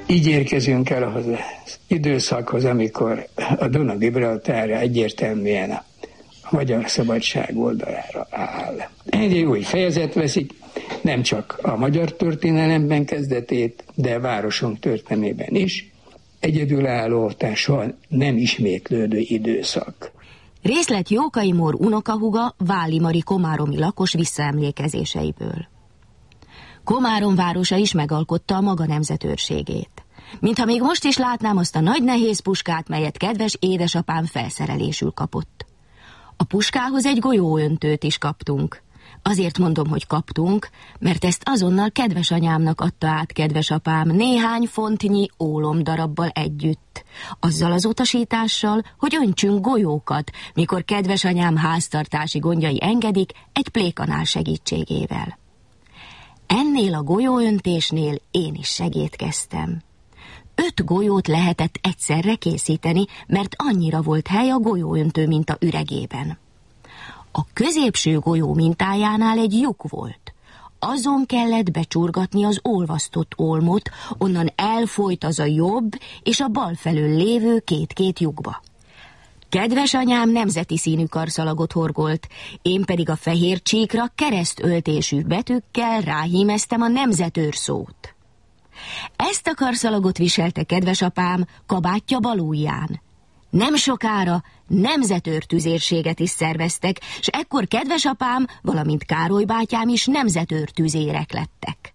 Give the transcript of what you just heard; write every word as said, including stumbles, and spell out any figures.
Így érkezünk el ahhoz az időszakhoz, amikor a Duna-Gibraltárra egyértelműen a magyar szabadság oldalára áll. Egy új fejezet veszik, nem csak a magyar történelemben kezdetét, de a városunk történelmében is. Egyedülálló, tehát soha nem ismétlődő időszak. Részlet Jókai Mór unokahuga Váli Mari komáromi lakos visszaemlékezéseiből. Komárom városa is megalkotta a maga nemzetőrségét. Mintha még most is látnám azt a nagy nehéz puskát, melyet kedves édesapám felszerelésül kapott. A puskához egy golyóöntőt is kaptunk. Azért mondom, hogy kaptunk, mert ezt azonnal kedves anyámnak adta át kedves apám néhány fontnyi ólomdarabbal együtt. Azzal az utasítással, hogy öntsünk golyókat, mikor kedves anyám háztartási gondjai engedik egy plékanál segítségével. Ennél a golyóöntésnél én is segédkeztem. Öt golyót lehetett egyszerre készíteni, mert annyira volt hely a golyóöntő minta üregében. A középső golyó mintájánál egy lyuk volt. Azon kellett becsurgatni az olvasztott olmot, onnan elfolyt az a jobb és a bal felől lévő két-két lyukba. Kedves anyám nemzeti színű karszalagot horgolt, én pedig a fehér csíkra keresztöltésű betűkkel ráhímeztem a nemzetőr szót. Ezt a karszalagot viselte kedves apám kabátja bal ujján. Nem sokára nemzetőr tüzérséget is szerveztek, s ekkor kedves apám, valamint Károly bátyám is nemzetőr tüzérek lettek.